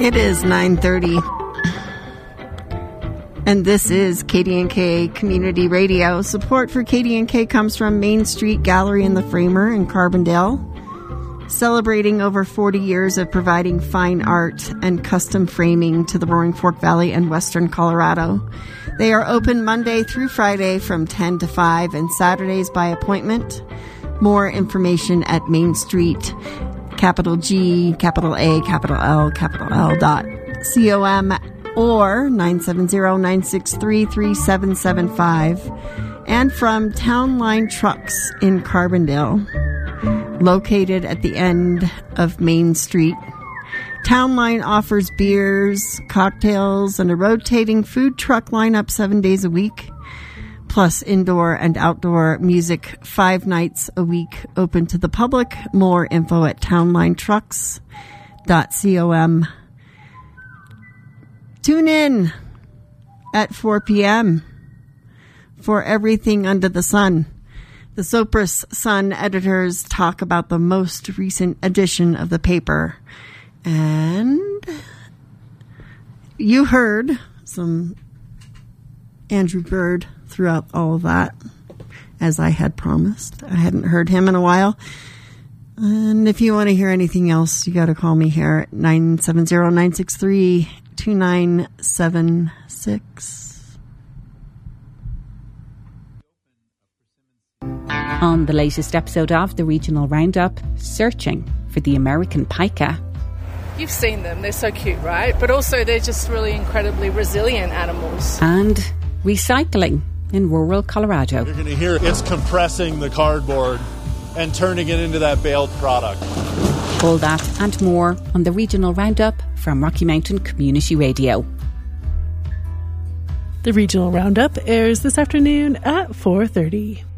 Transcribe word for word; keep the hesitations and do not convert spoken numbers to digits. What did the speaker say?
It is nine thirty. And this is K D N K Community Radio. Support for K D N K comes from Main Street Gallery and the Framer in Carbondale, celebrating over forty years of providing fine art and custom framing to the Roaring Fork Valley and Western Colorado. They are open Monday through Friday from ten to five and Saturdays by appointment. More information at Main Street, capital G, capital A, capital L, capital L dot com or nine seven zero, nine six three, three seven seven five, and from Town Line Trucks in Carbondale, located at the end of Main Street. Town Line offers beers, cocktails, and a rotating food truck lineup seven days a week, plus indoor and outdoor music five nights a week, open to the public. More info at town line trucks dot com. Tune in at four p.m. for Everything Under the Sun. The Sopris Sun editors talk about the most recent edition of the paper. And you heard some Andrew Bird throughout all of that, as I had promised. I hadn't heard him in a while. And if you want to hear anything else, you got to call me here at nine seven zero, nine six three, two nine seven six. On the latest episode of the Regional Roundup, searching for the American pika. You've seen them, they're so cute, right? But also they're just really incredibly resilient animals. And recycling in rural Colorado. You're going to hear it's compressing the cardboard and turning it into that baled product. All that and more on the Regional Roundup from Rocky Mountain Community Radio. The Regional Roundup airs this afternoon at four thirty.